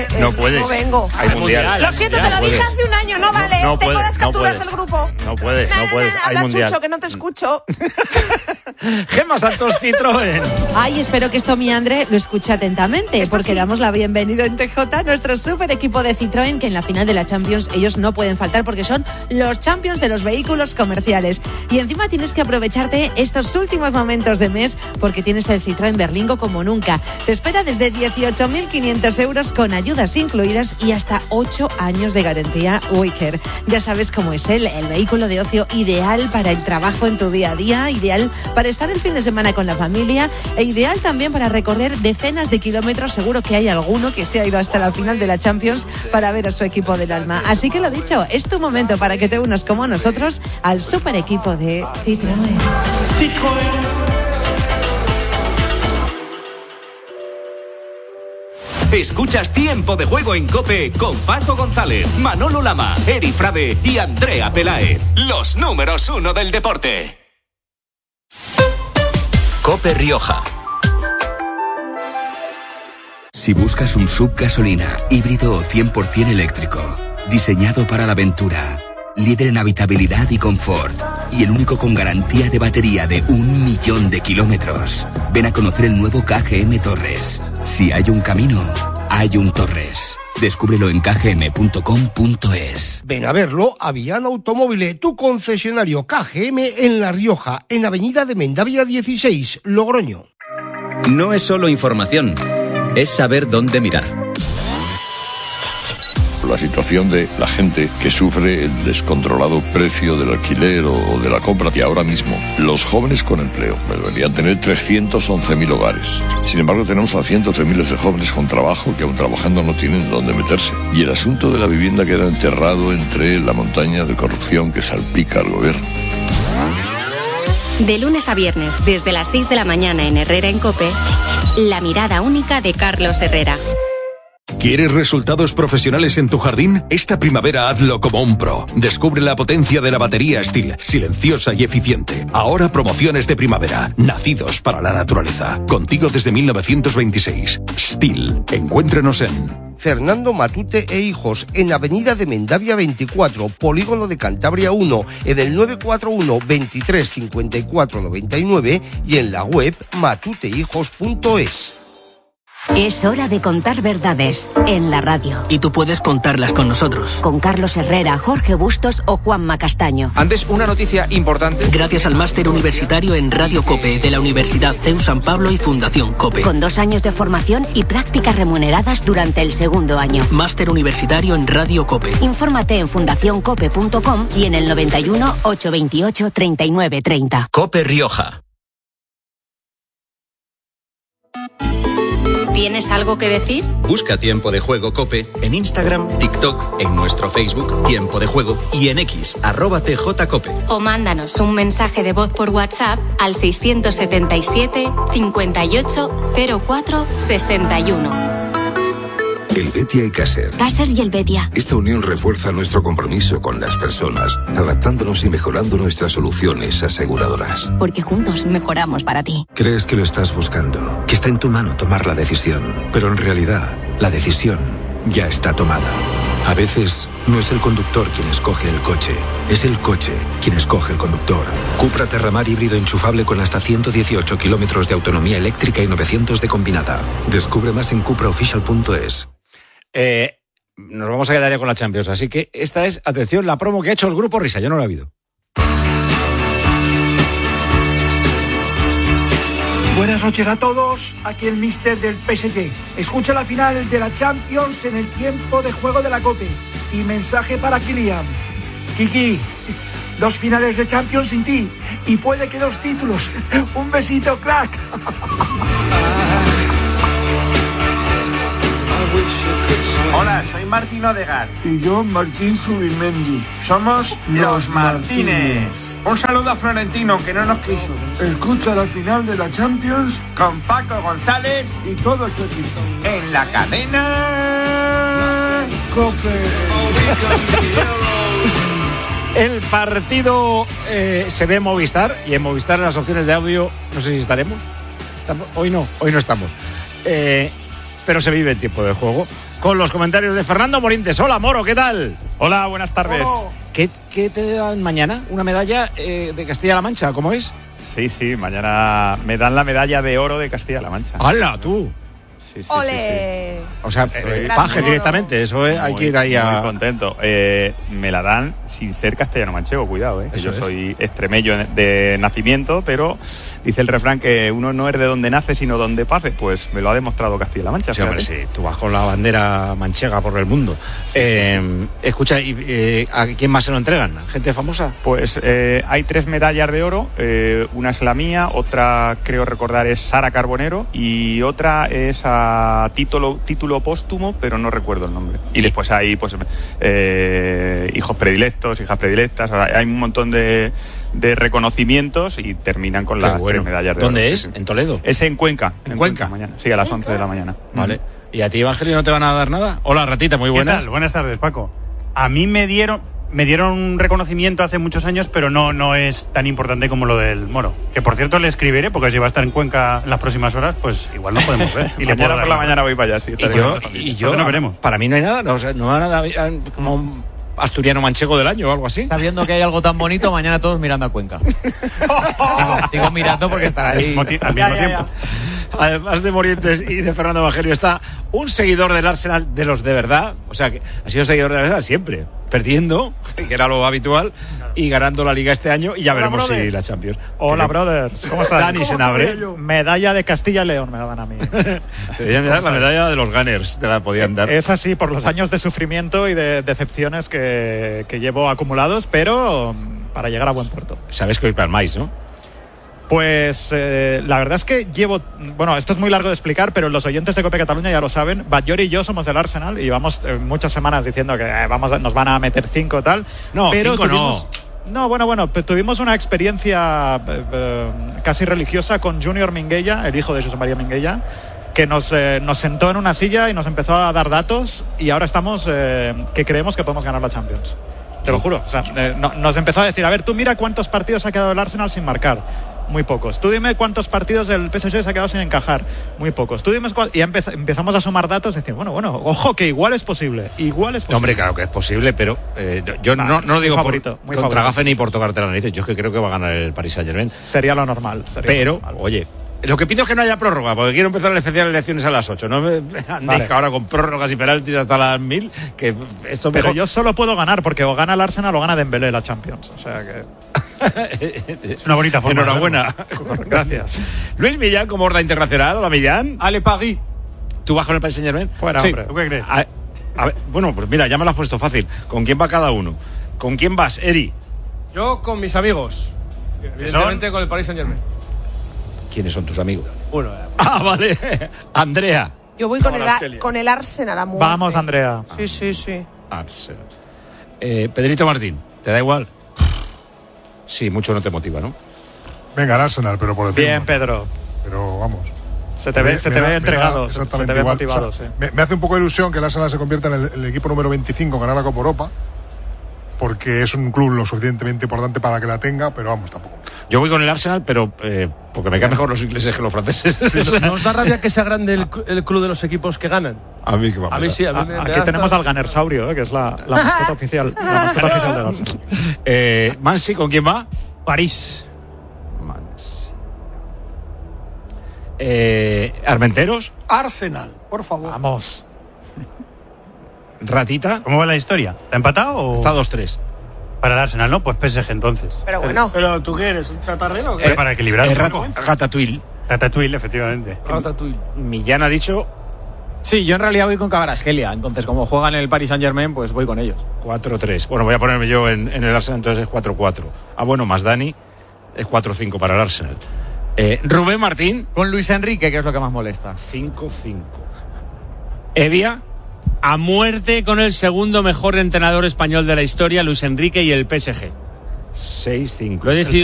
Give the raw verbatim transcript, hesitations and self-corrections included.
No puedes. No vengo. Hay mundial. Lo siento, te lo dije hace un año, no vale. No, no Tengo puede, las capturas no del grupo. No puedes, no puedes. Hay Habla, mundial. Chucho, que no te escucho. Gemma Santos Citroën. Ay, espero que esto mi André lo escuche atentamente, Esto porque sí. damos la bienvenida en T J a nuestro super equipo de Citroën, que en la final de la Champions ellos no pueden faltar porque son los champions de los vehículos comerciales. Y encima tienes que aprovecharte estos últimos momentos de mes porque tienes el Citroën Berlingo como nunca. Te espera desde dieciocho mil quinientos euros con ayudas incluidas y hasta ocho años de garantía Wicker. Ya sabes cómo es él, el vehículo de ocio ideal para el trabajo en tu día a día, ideal para estar el fin de semana con la familia e ideal también para recorrer decenas de kilómetros. Seguro que hay alguno que se ha ido hasta la final de la Champions para ver a su equipo del alma. Así que lo dicho, es tu momento para que te unas como nosotros al super equipo de Citroën. Escuchas Tiempo de Juego en COPE con Paco González, Manolo Lama, Eri Frade y Andrea Peláez. Los números uno del deporte. COPE Rioja. Si buscas un sub gasolina, híbrido o cien por ciento eléctrico, diseñado para la aventura, líder en habitabilidad y confort, y el único con garantía de batería de un millón de kilómetros, ven a conocer el nuevo K G M Torres. Si hay un camino, hay un Torres. Descúbrelo en k g m punto com punto es. Ven a verlo a Viana Automóvil, tu concesionario K G M en La Rioja, en Avenida de Mendavia dieciséis, Logroño. No es solo información, es saber dónde mirar. La situación de la gente que sufre el descontrolado precio del alquiler o de la compra. Y ahora mismo, los jóvenes con empleo deberían tener trescientos once mil hogares. Sin embargo, tenemos a cientos de miles de jóvenes con trabajo que aún trabajando no tienen dónde meterse. Y el asunto de la vivienda queda enterrado entre la montaña de corrupción que salpica al gobierno. De lunes a viernes, desde las seis de la mañana en Herrera en COPE, la mirada única de Carlos Herrera. ¿Quieres resultados profesionales en tu jardín? Esta primavera hazlo como un pro. Descubre la potencia de la batería Stihl, silenciosa y eficiente. Ahora promociones de primavera, nacidos para la naturaleza. Contigo desde mil novecientos veintiséis. Stihl. Encuéntrenos en Fernando Matute e Hijos, en Avenida de Mendavia veinticuatro, Polígono de Cantabria uno, en el nueve cuatro uno, veintitrés cincuenta y cuatro noventa y nueve y en la web matutehijos punto es. Es hora de contar verdades en la radio. Y tú puedes contarlas con nosotros. Con Carlos Herrera, Jorge Bustos o Juanma Castaño. Antes, una noticia importante. Gracias al máster universitario en Radio COPE de la Universidad C E U San Pablo y Fundación COPE. Con dos años de formación y prácticas remuneradas durante el segundo año. Máster universitario en Radio COPE. Infórmate en fundación cope punto com y en el noventa y uno, ochocientos veintiocho, treinta y nueve treinta. COPE Rioja. ¿Tienes algo que decir? Busca Tiempo de Juego COPE en Instagram, TikTok, en nuestro Facebook Tiempo de Juego y en X, arroba T J COPE. O mándanos un mensaje de voz por WhatsApp al seiscientos setenta y siete, cincuenta y ocho, cero cuatro, sesenta y uno. El Betia y Caser. Caser y el Betia. Esta unión refuerza nuestro compromiso con las personas, adaptándonos y mejorando nuestras soluciones aseguradoras. Porque juntos mejoramos para ti. Crees que lo estás buscando, que está en tu mano tomar la decisión, pero en realidad la decisión ya está tomada. A veces no es el conductor quien escoge el coche, es el coche quien escoge el conductor. Cupra Terramar híbrido enchufable con hasta ciento dieciocho kilómetros de autonomía eléctrica y novecientos de combinada. Descubre más en cupra oficial punto es. Eh, nos vamos a quedar ya con la Champions, así que esta es, atención, la promo que ha hecho el Grupo Risa, yo no la he habido. Buenas noches a todos, aquí el míster del P S G. Escucha la final de la Champions en el Tiempo de Juego de la COPE. Y mensaje para Kylian. Kiki, dos finales de Champions sin ti, y puede que dos títulos. Un besito, crack. Hola, soy Martín Odegaard. Y yo, Martín Zubimendi. Somos Los Martínez. Un saludo a Florentino, que no nos quiso. Escucha la final de la Champions con Paco González y todo su equipo. En la cadena COPE. El partido eh, se ve en Movistar, y en Movistar en las opciones de audio, no sé si estaremos. ¿Estamos? Hoy no, hoy no estamos. Eh, pero se vive en Tiempo de Juego. con los comentarios de Fernando Morientes. Hola, Moro, ¿qué tal? Hola, buenas tardes. ¿Qué, qué te dan mañana? ¿Una medalla eh, de Castilla-La Mancha? ¿Cómo es? Sí, sí, mañana me dan la medalla de oro de Castilla-La Mancha. ¡Hala, tú! Sí, sí, ¡Ole! sí, sí. O sea, eh, paje directamente, eso es, hay que ir ahí a... Muy contento. Eh, me la dan sin ser castellano-manchego, cuidado, eh. Que yo es. soy extremeño de nacimiento, pero dice el refrán que uno no es de donde nace, sino donde pase. Pues me lo ha demostrado Castilla-La Mancha. Sí, hombre, sí, tú vas con la bandera manchega por el mundo. Eh, escucha, ¿y, eh, ¿a quién más se lo entregan? ¿Gente famosa? Pues eh, hay tres medallas de oro, eh, una es la mía, otra creo recordar es Sara Carbonero y otra es a título, título póstumo, pero no recuerdo el nombre. Y después hay pues eh, hijos predilectos, hijas predilectas, hay un montón de, de reconocimientos y terminan con Qué las bueno. tres medallas de ¿Dónde oro. es? Sí, sí. ¿En Toledo? Es en Cuenca. ¿En, en Cuenca? Cuenca mañana. Sí, a las once de la mañana. Vale. ¿Y a ti, Evangelio, no te van a dar nada? Hola, Ratita, muy buenas. ¿Qué tal? Buenas tardes, Paco. A mí me dieron... Me dieron un reconocimiento hace muchos años, pero no, no es tan importante como lo del Moro. Que por cierto le escribiré, porque si va a estar en Cuenca en las próximas horas, pues igual no podemos ver. Y le mañana por la mañana voy para allá, sí. Y yo, y yo no veremos. Para mí no hay nada, no, o sea, no hay nada como un asturiano manchego del año o algo así. Sabiendo que hay algo tan bonito, mañana todos mirando a Cuenca. digo, digo mirando porque estará ahí al mismo ya, ya, tiempo. Ya. Además de Morientes y de Fernando Evangelio, está un seguidor del Arsenal de los de verdad. O sea, que ha sido seguidor del Arsenal siempre. Perdiendo, que era lo habitual, y ganando la Liga este año, y ya Hola, veremos brother. si la Champions. Hola, brothers. ¿Cómo estás? Dani Senabre. Medalla de Castilla y León me la dan a mí. Te debían dar la medalla de los Gunners, te la podían dar. Es así, por los años de sufrimiento y de decepciones que, que llevo acumulados, pero para llegar a buen puerto. Sabes que hoy palmáis, ¿no? Pues eh, la verdad es que llevo, bueno, esto es muy largo de explicar, pero los oyentes de Cope Cataluña ya lo saben. Batllori y yo somos del Arsenal y llevamos eh, muchas semanas diciendo que eh, vamos a, nos van a meter cinco tal. No, pero cinco tuvimos, no. No, bueno, bueno, tuvimos una experiencia eh, eh, casi religiosa con Junior Minguella, el hijo de José María Minguella, que nos, eh, nos sentó en una silla y nos empezó a dar datos y ahora estamos eh, que creemos que podemos ganar la Champions. Te lo juro. O sea, eh, no, nos empezó a decir, a ver, tú mira cuántos partidos ha quedado el Arsenal sin marcar. Muy pocos. Tú dime cuántos partidos el P S G se ha quedado sin encajar. Muy pocos. Tú dime cuál... Y empez... empezamos a sumar datos y decir, bueno, bueno, ojo, que igual es posible. Igual es posible. No, hombre, claro que es posible, pero eh, yo nah, no, no lo digo favorito, por contra gafe ni por tocarte la nariz. Yo es que creo que va a ganar el Paris Saint-Germain. Sería lo normal. Sería pero, lo normal. Oye, lo que pido es que no haya prórroga, porque quiero empezar el especial de elecciones a las ocho. No me andéis vale. ahora con prórrogas y penaltis hasta las mil, que esto Pero mejor... yo solo puedo ganar, porque o gana el Arsenal o gana Dembélé la Champions. O sea que... es una bonita forma. Enhorabuena. Gracias. Luis Millán, como Horda Internacional. Hola, Millán. Ale Paris. ¿Tú vas con el Paris Saint-Germain? Fuera, sí. hombre. ¿Tú qué crees? A, a ver, bueno, pues mira, ya me lo has puesto fácil. ¿Con quién va cada uno? ¿Con quién vas, Eri? Yo con mis amigos. Evidentemente con el Paris Saint-Germain. ¿Quiénes son tus amigos? Uno. Ah, vale. Andrea. Yo voy con el, con el Arsenal a muerte. Vamos, Andrea. Sí, sí, sí. Arsenal. Eh, Pedrito Martín, ¿te da igual? Sí, mucho no te motiva, ¿no? Venga, el Arsenal, pero por decirlo. Bien, Pedro. Pero vamos. Se te ve, me, se me te da, ve entregado, me se te ve igual. motivado, o sea, sí. me, me hace un poco de ilusión que el Arsenal se convierta en el, el equipo número veinticinco en ganar la Copa Europa, porque es un club lo suficientemente importante para que la tenga, pero vamos, tampoco. Yo voy con el Arsenal, pero eh, porque me caen mejor los ingleses que los franceses. ¿No os da rabia que sea grande el, el club de los equipos que ganan? A mí que va a, a mí sí, a mí a, me, Aquí me tenemos al Ganersaurio, eh, que es la, la mascota oficial, la mascota oficial del Arsenal. Eh, Mansi, ¿con quién va? París. Mansi. Eh, ¿Armenteros? Arsenal, por favor. Vamos. Ratita. ¿Cómo va la historia? ¿Está empatado o...? Está dos tres. Para el Arsenal, ¿no? Pues P S G entonces. Pero bueno. ¿Pero tú qué eres? ¿Un chatarrero? Eh, para equilibrar eh, un rat, poco. Ratatouille. Ratatouille, efectivamente. Ratatouille. Millán ha dicho... Sí, yo en realidad voy con Kvaratskhelia. Entonces, como juegan en el Paris Saint-Germain, pues voy con ellos. cuatro tres. Bueno, voy a ponerme yo en, en el Arsenal, entonces es cuatro cuatro. Ah, bueno, más Dani, es cuatro cinco para el Arsenal. Eh, Rubén Martín. Con Luis Enrique, que es lo que más molesta. cinco cinco. Evia. A muerte con el segundo mejor entrenador español de la historia, Luis Enrique y el P S G. seis cinco. Lo he decidido